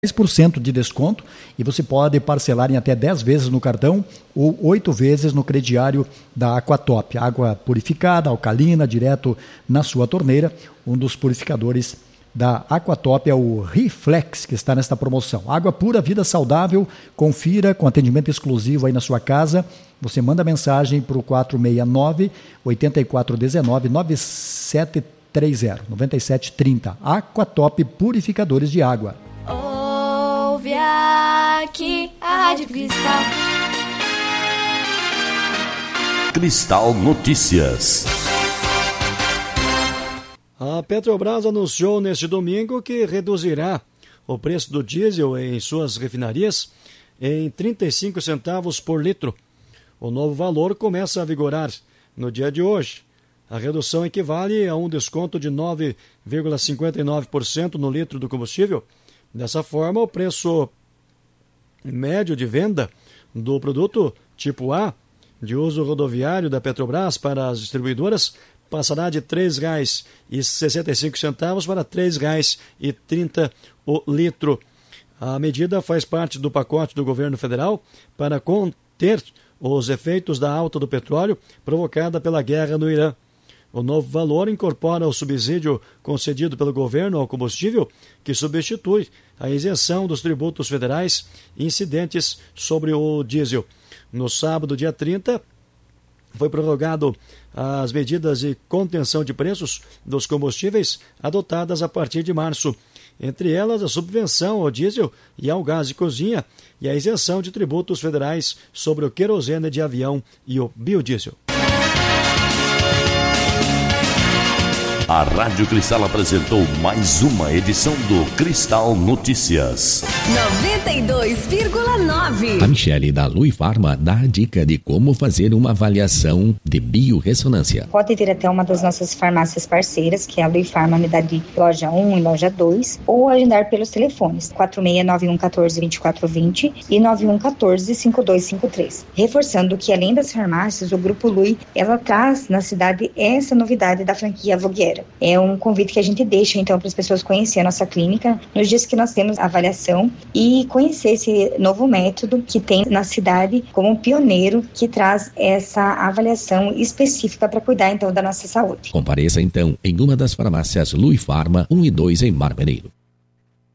10% de desconto e você pode parcelar em até 10 vezes no cartão ou 8 vezes no crediário da Aquatop. Água purificada, alcalina, direto na sua torneira. Um dos purificadores da Aquatop é o Reflex, que está nesta promoção. Água pura, vida saudável. Confira com atendimento exclusivo aí na sua casa. Você manda mensagem para o 469-8419-9730. Aquatop Purificadores de Água. Ouve aqui a Rádio Cristal. Cristal Notícias. A Petrobras anunciou neste domingo que reduzirá o preço do diesel em suas refinarias em 35 centavos por litro. O novo valor começa a vigorar no dia de hoje. A redução equivale a um desconto de 9,59% no litro do combustível. Dessa forma, o preço médio de venda do produto tipo A, de uso rodoviário da Petrobras para as distribuidoras, passará de R$ 3,65 para R$ 3,30 o litro. A medida faz parte do pacote do governo federal para conter os efeitos da alta do petróleo provocada pela guerra no Irã. O novo valor incorpora o subsídio concedido pelo governo ao combustível, que substitui a isenção dos tributos federais incidentes sobre o diesel. No sábado, dia 30, foi prorrogado as medidas de contenção de preços dos combustíveis adotadas a partir de março. Entre elas, a subvenção ao diesel e ao gás de cozinha e a isenção de tributos federais sobre o querosene de avião e o biodiesel. A Rádio Cristal apresentou mais uma edição do Cristal Notícias. 92,9. A Michele da Lui Farma dá a dica de como fazer uma avaliação de biorressonância. Pode vir até uma das nossas farmácias parceiras, que é a Lui Farma Unidade Loja 1 e Loja 2, ou agendar pelos telefones 4691142420 e 91145253. Reforçando que, além das farmácias, o Grupo Lui, ela traz na cidade essa novidade da franquia Vogueira. É um convite que a gente deixa, então, para as pessoas conhecerem a nossa clínica nos dias que nós temos avaliação e conhecer esse novo método que tem na cidade como um pioneiro que traz essa avaliação específica para cuidar, então, da nossa saúde. Compareça, então, em uma das farmácias Lui Farma 1 e 2 em Marmeneiro.